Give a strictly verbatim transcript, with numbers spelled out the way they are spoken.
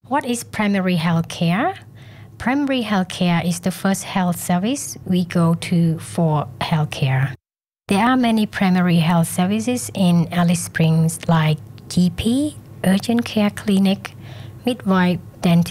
What is primary health care? Primary health care is the first health service we go to for health care. There are many primary health services in Alice Springs like G P, urgent care clinic, midwife, dentist,